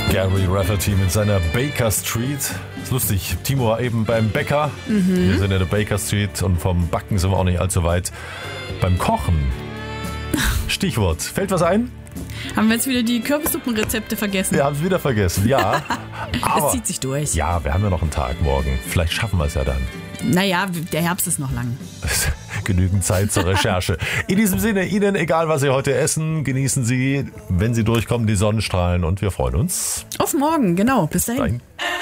Gary Rafferty mit seiner Baker Street. Ist lustig, Timo war eben beim Bäcker. Wir sind in der Baker Street und vom Backen sind wir auch nicht allzu weit. Beim Kochen. Stichwort. Fällt was ein? Haben wir jetzt wieder die Kürbissuppenrezepte vergessen? Wir haben es wieder vergessen, ja. Es zieht sich durch. Ja, wir haben ja noch einen Tag morgen. Vielleicht schaffen wir es ja dann. Naja, der Herbst ist noch lang. Genügend Zeit zur Recherche. In diesem Sinne, Ihnen, egal was Sie heute essen, genießen Sie, wenn Sie durchkommen, die Sonnenstrahlen und wir freuen uns. Auf morgen, genau. Bis dahin. Nein.